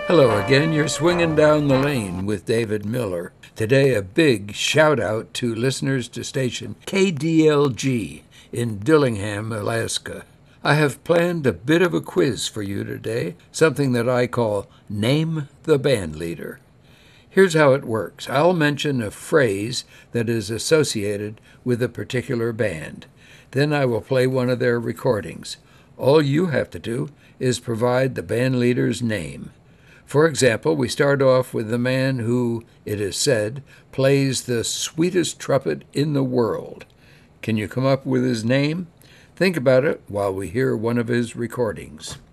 Hello again. You're swinging down the lane with David Miller. Today, a big shout out to listeners to station KDLG in Dillingham, Alaska. I have planned a bit of a quiz for you today, something that I call Name the Band Leader. Here's how it works. I'll mention a phrase that is associated with a particular band. Then I will play one of their recordings. All you have to do is provide the band leader's name. For example, we start off with the man who, it is said, plays the sweetest trumpet in the world. Can you come up with his name? Think about it while we hear one of his recordings.